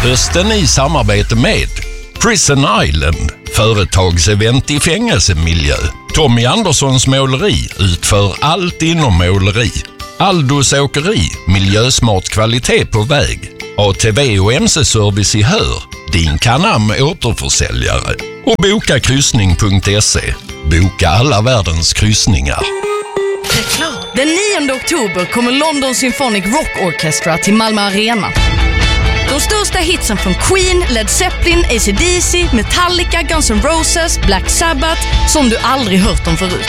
Hösten i samarbete med Prison Island, företagsevent i fängelsemiljö. Tommy Anderssons måleri utför allt inom måleri. Aldos åkeri, miljösmart kvalitet på väg. ATV och MC-service i Hör, din Canam återförsäljare. Och bokakryssning.se. Boka alla världens kryssningar. Den 9 oktober kommer London Symphonic Rock Orchestra till Malmö Arena. De största hitsen från Queen, Led Zeppelin, AC/DC, Metallica, Guns N' Roses, Black Sabbath som du aldrig hört om förut.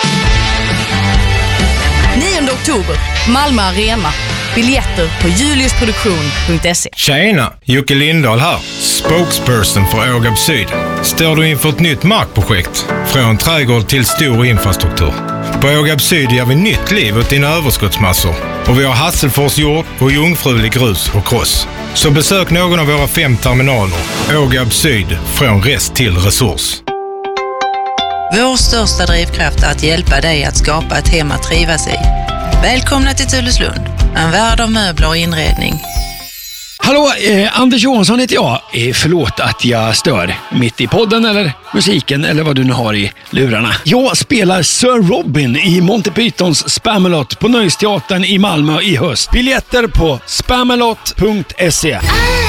9 oktober, Malmö Arena. Biljetter på juliusproduktion.se. Tjena, Jocke Lindahl här. Spokesperson för Ågab Syd. Står du inför ett nytt markprojekt? Från trädgård till stor infrastruktur. På Ågab Syd ger vi nytt liv åt dina överskottsmassor. Och vi har Hasselfors jord och jungfrulig grus och kross. Så besök någon av våra 5 terminaler. Ågab Syd, från rest till resurs. Vår största drivkraft är att hjälpa dig att skapa ett hem att trivas i. Välkomna till Tuleslund, en värld av möbler och inredning. Hallå, Anders Johansson heter jag. Förlåt att jag stör mitt i podden eller musiken eller vad du nu har i lurarna. Jag spelar Sir Robin i Monty Pythons Spamalot på Nöjesteatern i Malmö i höst. Biljetter på spamalot.se.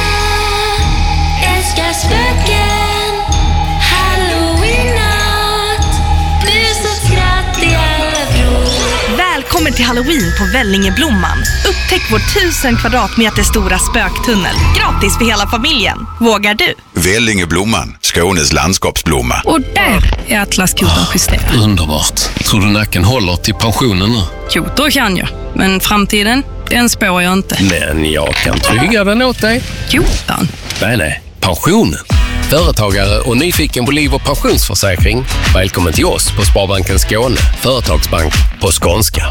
Välkommen till Halloween på Vällingeblomman. Upptäck vår 1000 kvadratmeter stora spöktunnel. Gratis för hela familjen. Vågar du? Vällingeblomman, Skånes landskapsblomma. Och där är Atlas-kotan justerad. Underbart. Tror du nacken håller till pensionen nu? Kotor kan jag, men framtiden, den spår jag inte. Men jag kan trygga den åt dig. Kotan? Nej, pensionen. Företagare och nyfiken på liv- och pensionsförsäkring. Välkommen till oss på Sparbanken Skåne. Företagsbank på skånska.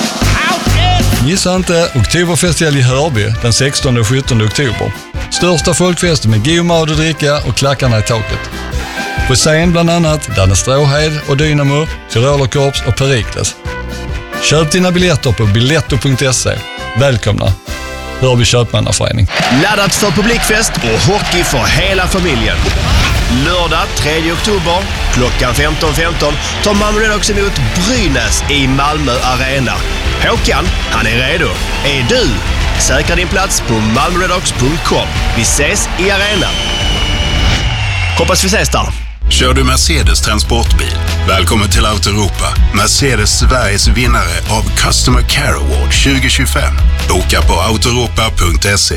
Missa inte Oktoberfestival i Hörby den 16 och 17 oktober. Största folkfesten med god mat och dricka och klackarna i taket. På scen bland annat Danne Stråhed och Dynamo, Tyrolerkorps och Perikles. Köp dina biljetter på biletto.se. Välkomna! Hörby köpmannaförening. Laddat för publikfest och hockey för hela familjen. Lördag 3 oktober klockan 15.15 tar Malmö Redhawks emot Brynäs i Malmö Arena. Håkan, han är redo. Är du? Säkra din plats på malmöredhawks.com. Vi ses i arenan. Hoppas vi ses där. Kör du Mercedes transportbil? Välkommen till Autoeuropa. Mercedes Sveriges vinnare av Customer Care Award 2025. Boka på autoeuropa.se.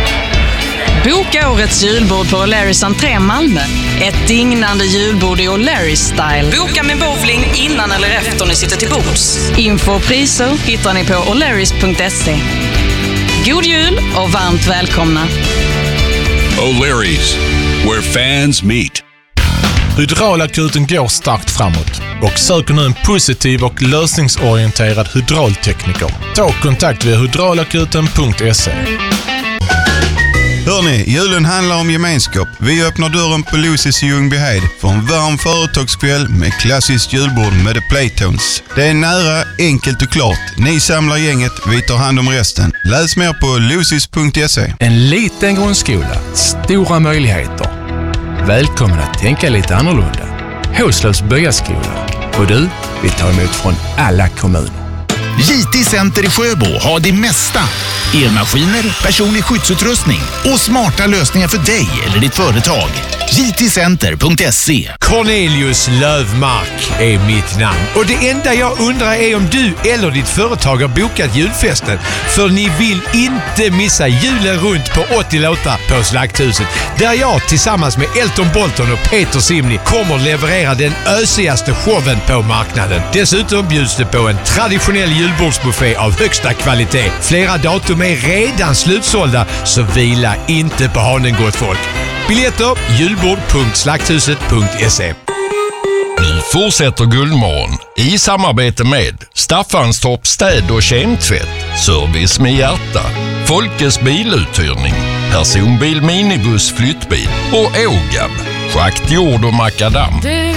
Boka årets julbord på O'Larrys entré Malmö. Ett dignande julbord i O'Larrys-style. Boka med bowling innan eller efter ni sitter till bords. Info och priser hittar ni på O'Larrys.se. God jul och varmt välkomna. O'Larrys, where fans meet. Hydraulakuten går starkt framåt och söker nu en positiv och lösningsorienterad hydraultekniker. Ta kontakt via hydraulakuten.se. Hörrni, julen handlar om gemenskap. Vi öppnar dörren på Lucy's i Ljungbyhed för en varm företagskväll med klassiskt julbord med The Playtones. Det är nära, enkelt och klart. Ni samlar gänget, vi tar hand om resten. Läs mer på lucys.se. En liten grundskola, stora möjligheter. Välkommen att tänka lite annorlunda. Håslövs byskola. Och du, vi tar emot från alla kommuner. JT Center i Sjöbo har det mesta. Elmaskiner, personlig skyddsutrustning och smarta lösningar för dig eller ditt företag. jtcenter.se. Cornelius Lövmark är mitt namn. Och det enda jag undrar är om du eller ditt företag har bokat julfesten. För ni vill inte missa julen runt på 80 låtar på Slakthuset. Där jag tillsammans med Elton Bolton och Peter Simni kommer leverera den ösigaste showen på marknaden. Dessutom bjuds det på en traditionell julbordsbuffé av högsta kvalitet. Flera datum är redan slutsålda, så vila inte på hanen, gott folk. Biljetter julbord.slakthuset.se. Nu fortsätter Guldmorgon i samarbete med Staffanstorp städ- och kemtvätt, service med hjärta, Folkes biluthyrning, personbil, minibuss, flyttbil och Ågab, schakt, jord och makadam.